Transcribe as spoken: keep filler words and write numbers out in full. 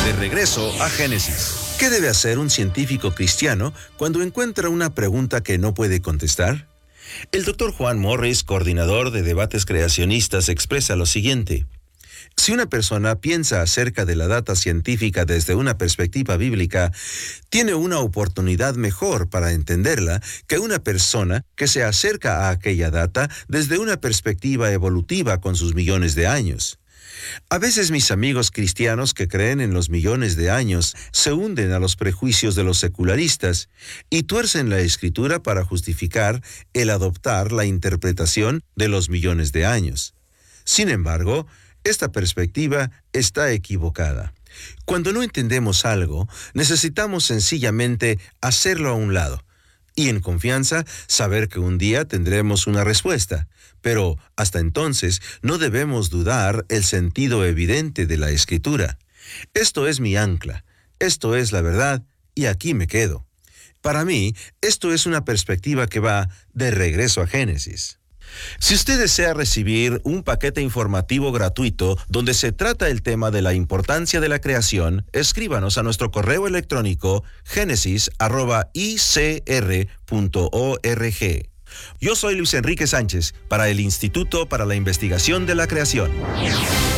De regreso a Génesis. ¿Qué debe hacer un científico cristiano cuando encuentra una pregunta que no puede contestar? El doctor Juan Morris, coordinador de debates creacionistas, expresa lo siguiente. Si una persona piensa acerca de la data científica desde una perspectiva bíblica, tiene una oportunidad mejor para entenderla que una persona que se acerca a aquella data desde una perspectiva evolutiva con sus millones de años. A veces mis amigos cristianos que creen en los millones de años se hunden a los prejuicios de los secularistas y tuercen la Escritura para justificar el adoptar la interpretación de los millones de años. Sin embargo, esta perspectiva está equivocada. Cuando no entendemos algo, necesitamos sencillamente hacerlo a un lado y en confianza saber que un día tendremos una respuesta. Pero hasta entonces no debemos dudar el sentido evidente de la Escritura. Esto es mi ancla, esto es la verdad y aquí me quedo. Para mí, esto es una perspectiva que va de regreso a Génesis. Si usted desea recibir un paquete informativo gratuito donde se trata el tema de la importancia de la creación, escríbanos a nuestro correo electrónico génesis arroba i c r punto org. Yo soy Luis Enrique Sánchez para el Instituto para la Investigación de la Creación.